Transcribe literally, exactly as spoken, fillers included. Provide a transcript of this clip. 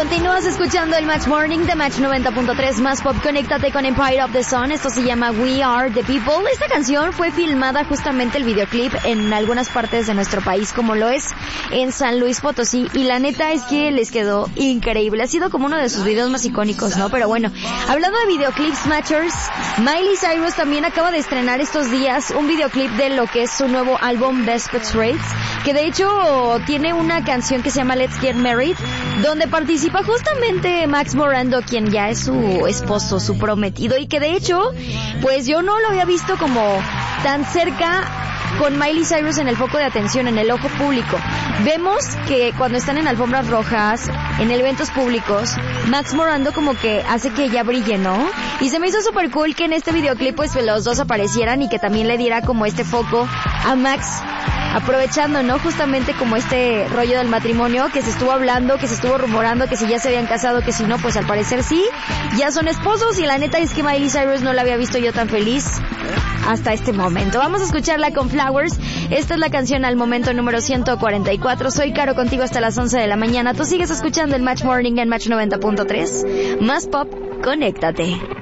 Continúas escuchando el Match Morning de Match noventa punto tres más pop. Conéctate con Empire of the Sun. Esto se llama We Are the People. Esta canción fue filmada justamente el videoclip en algunas partes de nuestro país, como lo es en San Luis Potosí, y la neta es que les quedó increíble. Ha sido como uno de sus videos más icónicos, ¿no? Pero bueno, hablando de videoclips Matchers, Miley Cyrus también acaba de estrenar estos días un videoclip de lo que es su nuevo álbum Desperate Rates, que de hecho tiene una canción que se llama Let's Get Married, donde participa justamente Max Morando, quien ya es su esposo, su prometido, y que de hecho, pues yo no lo había visto como tan cerca con Miley Cyrus en el foco de atención, en el ojo público. Vemos que cuando están en alfombras rojas, en eventos públicos, Max Morando como que hace que ella brille, ¿no? Y se me hizo súper cool que en este videoclip pues los dos aparecieran y que también le diera como este foco a Max, aprovechando, ¿no? Justamente como este rollo del matrimonio que se estuvo hablando, que se estuvo rumorando, que si ya se habían casado, que si no, pues al parecer sí, ya son esposos, y la neta es que Miley Cyrus no la había visto yo tan feliz hasta este momento. Vamos a escucharla con Flowers. Esta es la canción al momento número ciento cuarenta y cuatro. Soy Caro, contigo hasta las once de la mañana. Tú sigues escuchando el Match Morning en Match noventa punto tres. Más pop, conéctate.